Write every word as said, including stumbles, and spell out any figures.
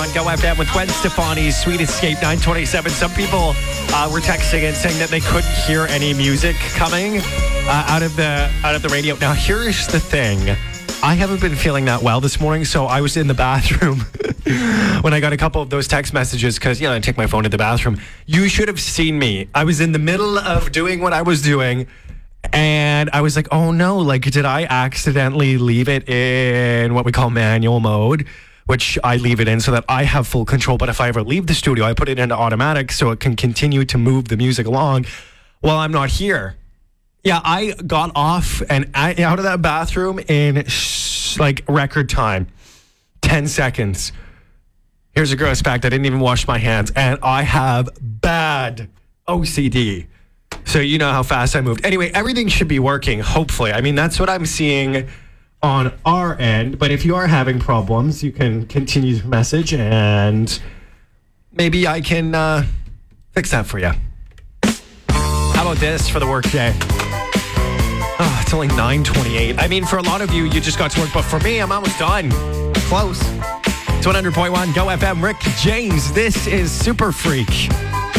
one Go F M with Gwen Stefani's Sweet Escape nine twenty-seven. Some people uh, were texting and saying that they couldn't hear any music coming uh, out of the out of the radio. Now, here's the thing. I haven't been feeling that well this morning, so I was in the bathroom when I got a couple of those text messages because, you know, I take my phone to the bathroom. You should have seen me. I was in the middle of doing what I was doing, and I was like, oh no, like, did I accidentally leave it in what we call manual mode, which I leave it in so that I have full control. But if I ever leave the studio, I put it into automatic so it can continue to move the music along while I'm not here. Yeah, I got off and out of that bathroom in sh- like record time. ten seconds. Here's a gross fact. I didn't even wash my hands. And I have bad O C D. So you know how fast I moved. Anyway, everything should be working, hopefully. I mean, that's what I'm seeing on our end. But if you are having problems, you can continue to message and maybe I can uh, fix that for you. How about this for the workday? Oh, it's only nine twenty-eight. I mean, for a lot of you, you just got to work. But for me, I'm almost done. Close. It's one hundred point one Go F M. Rick James. This is Super Freak.